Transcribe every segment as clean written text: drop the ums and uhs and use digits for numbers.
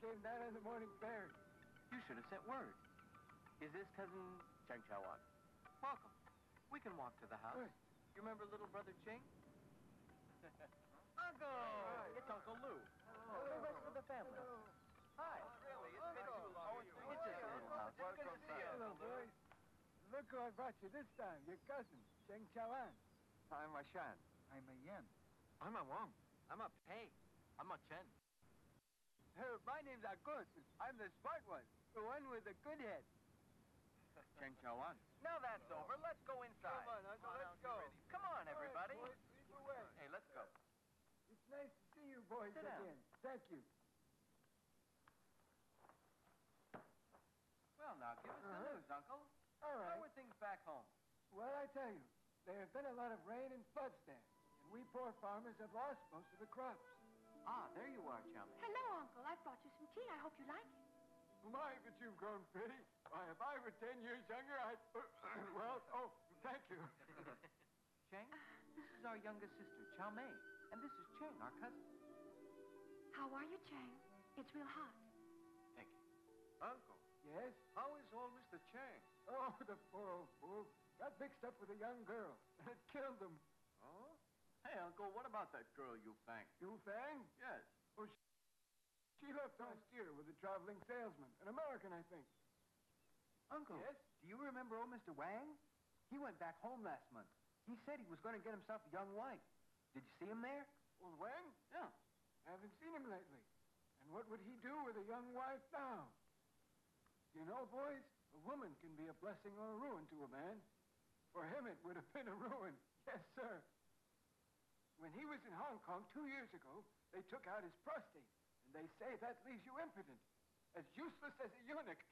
came down on the morning ferry. You should have sent word. Is this cousin Cheng Chao-Wan? Welcome. We can walk to the house. Good. You remember little brother Ching? Uncle! Hi. It's Uncle Lou. Hello. The rest of the family. Hello. Hi. Really, it's been too long. It's just a little house. It's good to see you. Hello, boys. Look who I brought you this time. Your cousin, Cheng Chao-Wan. I'm a Shan. I'm a Yen. I'm a Wang. I'm a Pei. I'm a Chen. My name's Agus. I'm the smart one. The one with the good head. Cheng Chao-Wan. Now that's over. Let's go inside. Come on, Uncle, let's go. Come on, everybody. All right, boys, lead the way. Hey, let's go. It's nice to see you boys Sit down. again. Thank you. Well, now, give us the news, Uncle. All right. How are things back home? Well, I tell you, there have been a lot of rain and floods there, and we poor farmers have lost most of the crops. Ah, there you are, chummy. Hello, Uncle. I brought you some tea. I hope you like it. My, but you've grown pretty. Why, if I were 10 years younger, I'd... thank you. Cheng, this is our youngest sister, Chow Mei. And this is Cheng, our cousin. How are you, Chang? It's real hot. Thank you. Uncle, Yes? how is old Mr. Chang? Oh, the poor old fool. Got mixed up with a young girl, and it killed him. Oh? Hey, Uncle, what about that girl you banged? You Fang? Yes. Oh, she left last year with a traveling salesman, an American, I think. Uncle, Yes? do you remember old Mr. Wang? He went back home last month. He said he was going to get himself a young wife. Did you see him there? Old Wang? Yeah. I haven't seen him lately. And what would he do with a young wife now? You know, boys, a woman can be a blessing or a ruin to a man. For him, it would have been a ruin. Yes, sir. When he was in Hong Kong 2 years ago, they took out his prostate. And they say that leaves you impotent. As useless as a eunuch.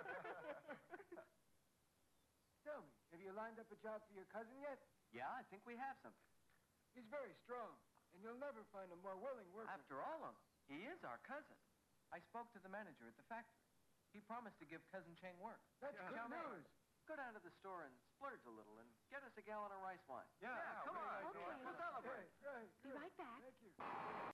Tell me, have you lined up a job for your cousin yet? Yeah, I think we have something. He's very strong, and you'll never find a more willing worker. After all, Uncle, he is our cousin. I spoke to the manager at the factory. He promised to give Cousin Cheng work. That's Chow good Mei, news. go down to the store and splurge a little and get us a gallon of rice wine. Yeah, come on. Okay. We'll celebrate. Right. Be right back. Thank you.